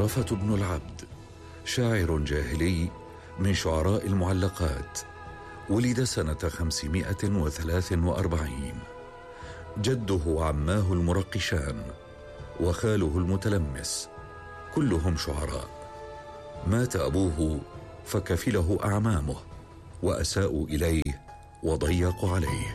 طرفة بن العبد شاعر جاهلي من شعراء المعلقات، ولد سنة 543. جده عماه المرقشان وخاله المتلمس كلهم شعراء. مات أبوه فكفله أعمامه وأساءوا إليه وضيقوا عليه.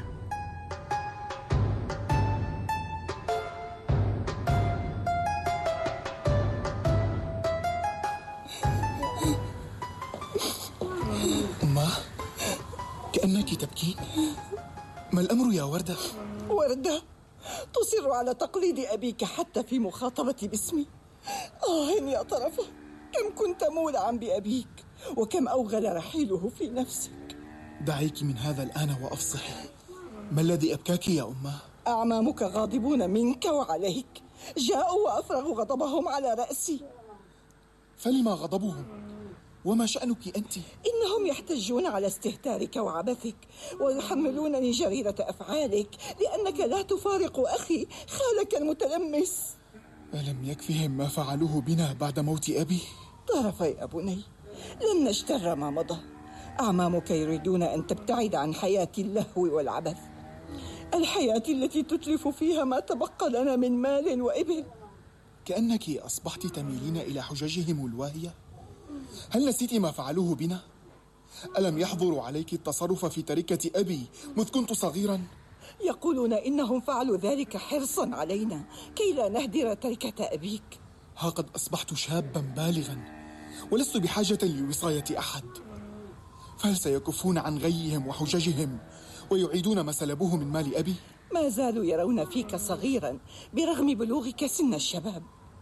أمه، كأنك تبكين. ما الأمر يا وردة؟ وردة، تصر على تقليد أبيك حتى في مخاطبة باسمي. يا طرفة، كم كنت مولعا بأبيك وكم أوغل رحيله في نفسك. دعيك من هذا الآن وأفصحي. ما الذي أبكاك يا أمه؟ أعمامك غاضبون منك وعليك، جاءوا وأفرغوا غضبهم على رأسي. فلما غضبهم؟ وما شأنك أنت؟ إنهم يحتجون على استهتارك وعبثك ويحملونني جريرة أفعالك لأنك لا تفارق أخي خالك المتلمس. ألم يكفهم ما فعلوه بنا بعد موت أبي؟ طرفي يا بني، لن نشتر ما مضى. أعمامك يريدون أن تبتعد عن حياة اللهو والعبث، الحياة التي تتلف فيها ما تبقى لنا من مال وإبل. كأنك أصبحت تميلين إلى حججهم الواهية. هل نسيت ما فعلوه بنا؟ ألم يحظروا عليك التصرف في تركة أبي مذ كنت صغيرا؟ يقولون إنهم فعلوا ذلك حرصا علينا كي لا نهدر تركة أبيك. ها قد أصبحت شابا بالغا ولست بحاجة لوصاية أحد، فهل سيكفون عن غيهم وحججهم ويعيدون ما سلبوه من مال أبي؟ ما زالوا يرون فيك صغيرا برغم بلوغك سن الشباب.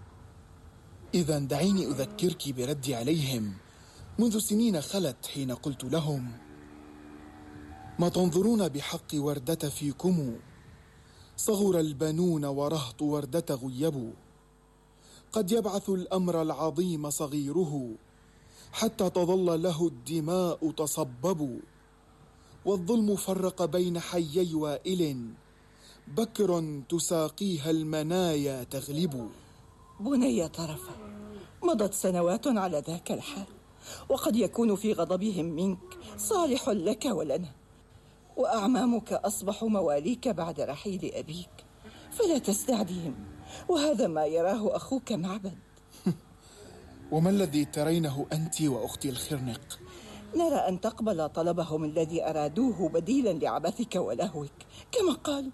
إذا دعيني أذكرك بردي عليهم منذ سنين خلت، حين قلت لهم: ما تنظرون بحق وردة فيكم، صغر البنون ورهط وردة غيبوا، قد يبعث الأمر العظيم صغيره، حتى تظل له الدماء تصبب، والظلم فرق بين حيي وائل، بكر تساقيها المنايا تغلب. بني طرفة، مضت سنوات على ذاك الحال، وقد يكون في غضبهم منك صالح لك ولنا، وأعمامك أصبحوا مواليك بعد رحيل أبيك، فلا تستعدهم، وهذا ما يراه أخوك معبد. وما الذي ترينه أنت وأختي الخرنق؟ نرى أن تقبل طلبهم الذي أرادوه بديلا لعبثك ولهوك كما قالوا.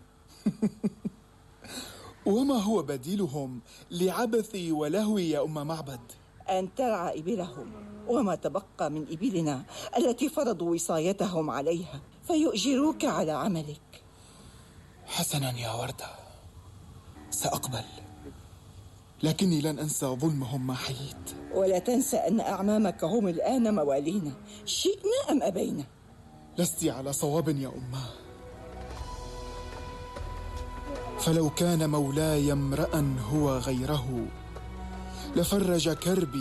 وما هو بديلهم لعبثي ولهوي يا أم معبد؟ أن ترعى إبلهم وما تبقى من إبلنا التي فرضوا وصايتهم عليها، فيؤجروك على عملك. حسنا يا وردة، سأقبل، لكني لن أنسى ظلمهم ما حييت. ولا تنسى أن أعمامك هم الآن موالينا، شئنا أم أبينا. لست على صواب يا أمه، فلو كان مولاي امرأ هو غيره لفرج كربي